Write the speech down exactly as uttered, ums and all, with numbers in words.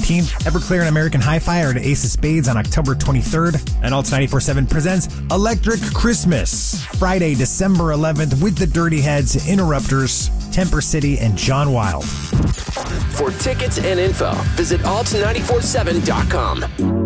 nineteenth. Everclear and American Hi-Fi are at Ace of Spades on October twenty-third. And Alt ninety-four point seven presents Electric Christmas, Friday, December eleventh, with the Dirty Heads, Interrupters, Temper City, and John Wild. For tickets and info, visit alt nine four seven dot com.